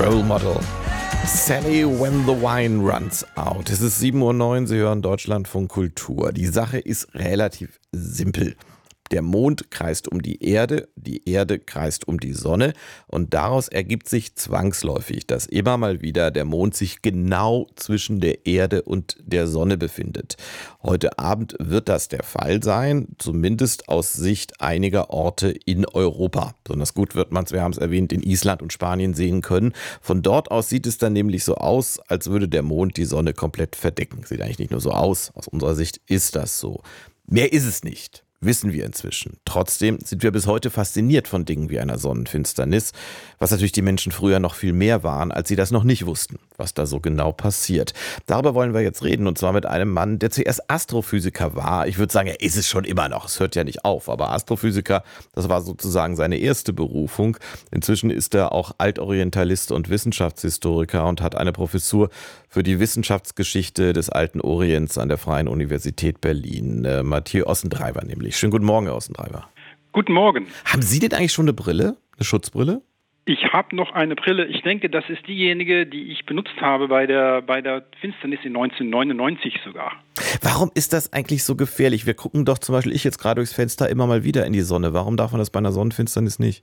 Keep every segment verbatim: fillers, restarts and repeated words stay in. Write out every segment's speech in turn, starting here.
Role Model. Sally When the Wine Runs Out. Es ist sieben Uhr neun, Sie hören Deutschlandfunk Kultur. Die Sache ist relativ simpel. Der Mond kreist um die Erde, die Erde kreist um die Sonne und daraus ergibt sich zwangsläufig, dass immer mal wieder der Mond sich genau zwischen der Erde und der Sonne befindet. Heute Abend wird das der Fall sein, zumindest aus Sicht einiger Orte in Europa. Besonders gut wird man es, wir haben es erwähnt, in Island und Spanien sehen können. Von dort aus sieht es dann nämlich so aus, als würde der Mond die Sonne komplett verdecken. Sieht eigentlich nicht nur so aus, aus unserer Sicht ist das so. Mehr ist es nicht. Wissen wir inzwischen. Trotzdem sind wir bis heute fasziniert von Dingen wie einer Sonnenfinsternis, was natürlich die Menschen früher noch viel mehr waren, als sie das noch nicht wussten, was da so genau passiert. Darüber wollen wir jetzt reden, und zwar mit einem Mann, der zuerst Astrophysiker war. Ich würde sagen, er ist es schon immer noch, es hört ja nicht auf, aber Astrophysiker, das war sozusagen seine erste Berufung. Inzwischen ist er auch Altorientalist und Wissenschaftshistoriker und hat eine Professur für die Wissenschaftsgeschichte des alten Orients an der Freien Universität Berlin. Äh, Mathieu Ossendreiber nämlich. Schönen guten Morgen, Herr Ossendreiber. Guten Morgen. Haben Sie denn eigentlich schon eine Brille? Eine Schutzbrille? Ich habe noch eine Brille. Ich denke, das ist diejenige, die ich benutzt habe bei der, bei der Finsternis in neunzehnhundertneunundneunzig sogar. Warum ist das eigentlich so gefährlich? Wir gucken doch zum Beispiel, ich jetzt gerade durchs Fenster, immer mal wieder in die Sonne. Warum darf man das bei einer Sonnenfinsternis nicht?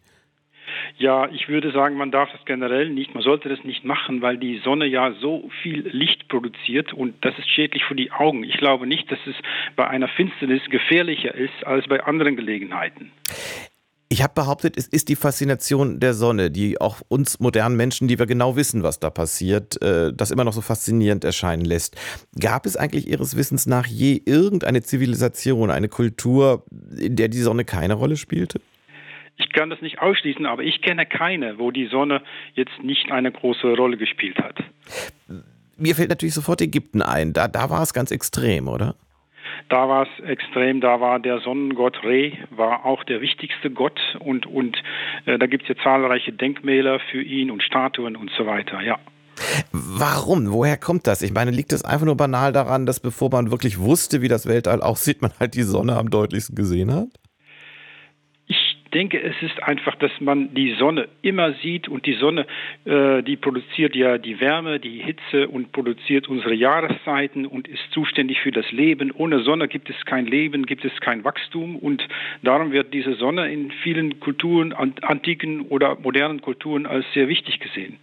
Ja, ich würde sagen, man darf das generell nicht. Man sollte das nicht machen, weil die Sonne ja so viel Licht produziert und das ist schädlich für die Augen. Ich glaube nicht, dass es bei einer Finsternis gefährlicher ist als bei anderen Gelegenheiten. Ich habe behauptet, es ist die Faszination der Sonne, die auch uns modernen Menschen, die wir genau wissen, was da passiert, das immer noch so faszinierend erscheinen lässt. Gab es eigentlich Ihres Wissens nach je irgendeine Zivilisation, eine Kultur, in der die Sonne keine Rolle spielte? Ich kann das nicht ausschließen, aber ich kenne keine, wo die Sonne jetzt nicht eine große Rolle gespielt hat. Mir fällt natürlich sofort Ägypten ein. Da, da war es ganz extrem, oder? Da war es extrem, da war der Sonnengott Re, war auch der wichtigste Gott und, und äh, da gibt es ja zahlreiche Denkmäler für ihn und Statuen und so weiter, ja. Warum? Woher kommt das? Ich meine, liegt es einfach nur banal daran, dass bevor man wirklich wusste, wie das Weltall aussieht, man halt die Sonne am deutlichsten gesehen hat? Ich denke, es ist einfach, dass man die Sonne immer sieht und die Sonne, äh, die produziert ja die Wärme, die Hitze und produziert unsere Jahreszeiten und ist zuständig für das Leben. Ohne Sonne gibt es kein Leben, gibt es kein Wachstum und darum wird diese Sonne in vielen Kulturen, antiken oder modernen Kulturen als sehr wichtig gesehen.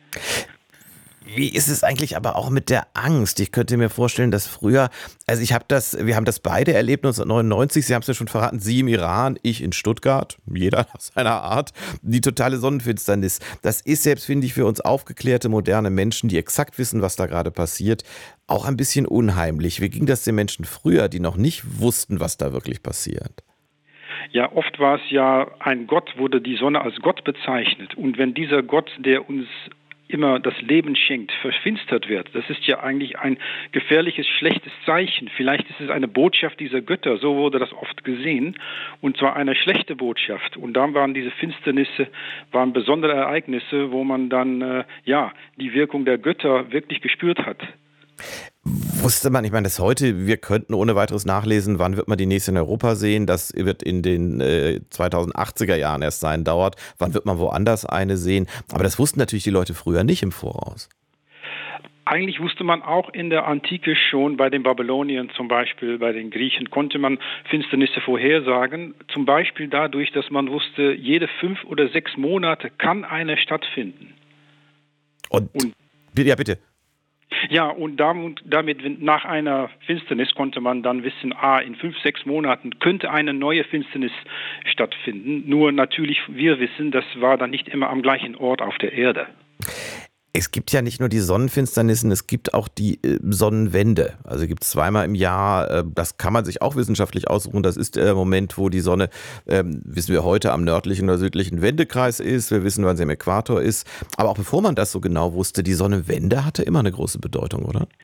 Wie ist es eigentlich aber auch mit der Angst? Ich könnte mir vorstellen, dass früher, also ich habe das, wir haben das beide erlebt neunzehnhundertneunundneunzig, Sie haben es ja schon verraten, Sie im Iran, ich in Stuttgart, jeder nach seiner Art, die totale Sonnenfinsternis. Das ist selbst, finde ich, für uns aufgeklärte, moderne Menschen, die exakt wissen, was da gerade passiert, auch ein bisschen unheimlich. Wie ging das den Menschen früher, die noch nicht wussten, was da wirklich passiert? Ja, oft war es ja, ein Gott wurde die Sonne als Gott bezeichnet und wenn dieser Gott, der uns immer das Leben schenkt, verfinstert wird. Das ist ja eigentlich ein gefährliches, schlechtes Zeichen. Vielleicht ist es eine Botschaft dieser Götter, so wurde das oft gesehen, und zwar eine schlechte Botschaft. Und dann waren diese Finsternisse, waren besondere Ereignisse, wo man dann, äh, ja, die Wirkung der Götter wirklich gespürt hat. Wusste man, ich meine, das heute, wir könnten ohne weiteres nachlesen, wann wird man die nächste in Europa sehen, das wird in den äh, zweitausendachtziger Jahren erst sein, dauert, wann wird man woanders eine sehen, aber das wussten natürlich die Leute früher nicht im Voraus. Eigentlich wusste man auch in der Antike schon, bei den Babyloniern zum Beispiel, bei den Griechen konnte man Finsternisse vorhersagen, zum Beispiel dadurch, dass man wusste, jede fünf oder sechs Monate kann eine stattfinden. Und, Und ja, bitte. Ja, und damit, damit nach einer Finsternis konnte man dann wissen, ah, in fünf, sechs Monaten könnte eine neue Finsternis stattfinden. Nur natürlich, wir wissen, das war dann nicht immer am gleichen Ort auf der Erde. Es gibt ja nicht nur die Sonnenfinsternissen, es gibt auch die äh, Sonnenwende. Also gibt es zweimal im Jahr, äh, das kann man sich auch wissenschaftlich aussuchen. Das ist der Moment, wo die Sonne, äh, wissen wir heute, am nördlichen oder südlichen Wendekreis ist. Wir wissen, wann sie am Äquator ist. Aber auch bevor man das so genau wusste, die Sonnenwende hatte immer eine große Bedeutung, oder?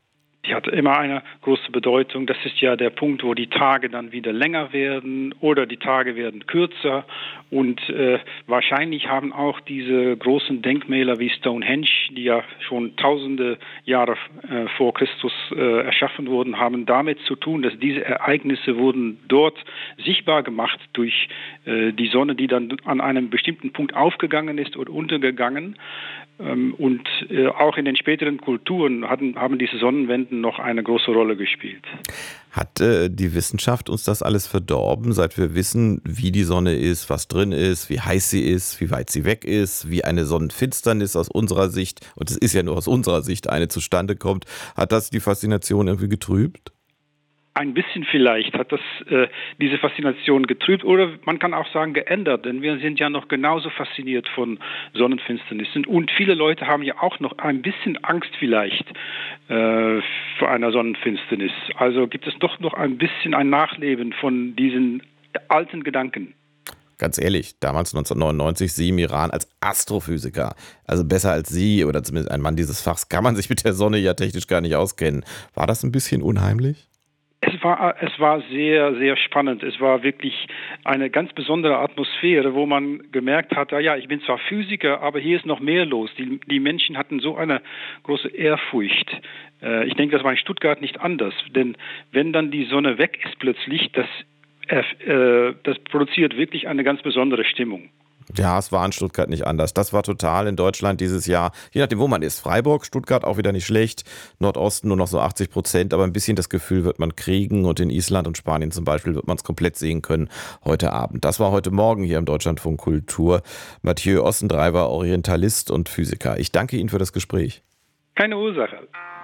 Die hat immer eine große Bedeutung. Das ist ja der Punkt, wo die Tage dann wieder länger werden oder die Tage werden kürzer. Und äh, wahrscheinlich haben auch diese großen Denkmäler wie Stonehenge, die ja schon tausende Jahre äh, vor Christus äh, erschaffen wurden, haben damit zu tun, dass diese Ereignisse wurden dort sichtbar gemacht durch äh, die Sonne, die dann an einem bestimmten Punkt aufgegangen ist oder untergegangen. Ähm, und äh, auch in den späteren Kulturen hatten, haben diese Sonnenwenden noch eine große Rolle gespielt. Hat äh, die Wissenschaft uns das alles verdorben, seit wir wissen, wie die Sonne ist, was drin ist, wie heiß sie ist, wie weit sie weg ist, wie eine Sonnenfinsternis aus unserer Sicht, und es ist ja nur aus unserer Sicht eine, zustande kommt? Hat das die Faszination irgendwie getrübt? Ein bisschen vielleicht hat das äh, diese Faszination getrübt oder man kann auch sagen geändert, denn wir sind ja noch genauso fasziniert von Sonnenfinsternissen und viele Leute haben ja auch noch ein bisschen Angst vielleicht äh, vor einer Sonnenfinsternis. Also gibt es doch noch ein bisschen ein Nachleben von diesen alten Gedanken. Ganz ehrlich, damals neunzehnhundertneunundneunzig, Sie im Iran als Astrophysiker, also besser als Sie oder zumindest ein Mann dieses Fachs, kann man sich mit der Sonne ja technisch gar nicht auskennen. War das ein bisschen unheimlich? Es war, es war sehr, sehr spannend. Es war wirklich eine ganz besondere Atmosphäre, wo man gemerkt hat, ja, ich bin zwar Physiker, aber hier ist noch mehr los. Die, die Menschen hatten so eine große Ehrfurcht. Äh, ich denke, das war in Stuttgart nicht anders. Denn wenn dann die Sonne weg ist plötzlich, das, äh, das produziert wirklich eine ganz besondere Stimmung. Ja, es war in Stuttgart nicht anders. Das war total in Deutschland dieses Jahr, je nachdem, wo man ist. Freiburg, Stuttgart auch wieder nicht schlecht, Nordosten nur noch so achtzig Prozent, aber ein bisschen das Gefühl wird man kriegen und in Island und Spanien zum Beispiel wird man es komplett sehen können heute Abend. Das war heute Morgen hier im Deutschlandfunk Kultur. Mathieu Ossendreiber, Orientalist und Physiker. Ich danke Ihnen für das Gespräch. Keine Ursache.